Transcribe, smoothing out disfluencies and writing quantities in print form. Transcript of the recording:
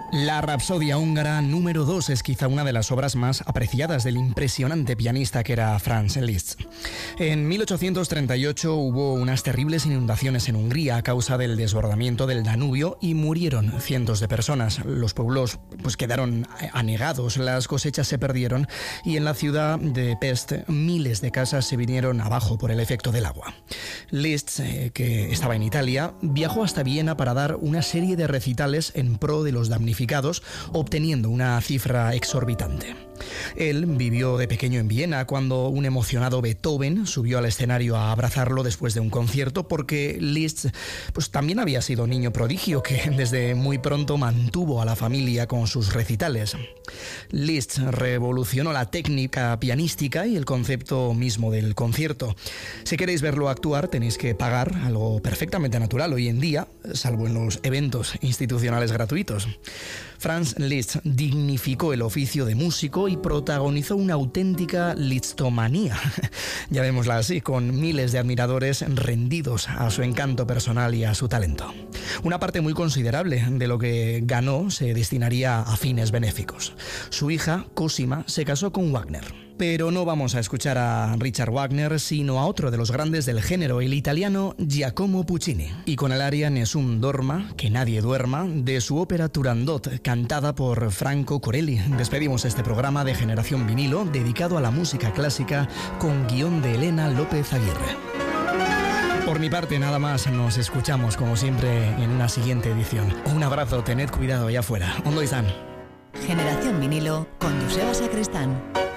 La Rapsodia húngara número 2 es quizá una de las obras más apreciadas del impresionante pianista que era Franz Liszt. En 1838 hubo unas terribles inundaciones en Hungría a causa del desbordamiento del Danubio y murieron cientos de personas. Los pueblos quedaron anegados, las cosechas se perdieron y en la ciudad de Pest miles de casas se vinieron abajo por el efecto del agua. Liszt, que estaba en Italia, viajó hasta Viena para dar una serie de recitales en pro de los damnificados, obteniendo una cifra exorbitante. Él vivió de pequeño en Viena cuando un emocionado Beethoven subió al escenario a abrazarlo después de un concierto, porque Liszt también había sido niño prodigio que desde muy pronto mantuvo a la familia con sus recitales. Liszt revolucionó la técnica pianística y el concepto mismo del concierto. Si queréis verlo actuar tenéis que pagar, algo perfectamente natural hoy en día, salvo en los eventos institucionales gratuitos. Franz Liszt dignificó el oficio de músico y protagonizó una auténtica Lisztomanía, llamémosla así, con miles de admiradores rendidos a su encanto personal y a su talento. Una parte muy considerable de lo que ganó se destinaría a fines benéficos. Su hija, Cosima, se casó con Wagner. Pero no vamos a escuchar a Richard Wagner, sino a otro de los grandes del género, el italiano Giacomo Puccini. Y con el aria Nessun Dorma, que nadie duerma, de su ópera Turandot, cantada por Franco Corelli. Despedimos este programa de Generación Vinilo, dedicado a la música clásica, con guión de Elena López Aguirre. Por mi parte, nada más, nos escuchamos como siempre en una siguiente edición. Un abrazo, tened cuidado allá afuera. Ondo izan. Generación Vinilo con Joseba Sacristán.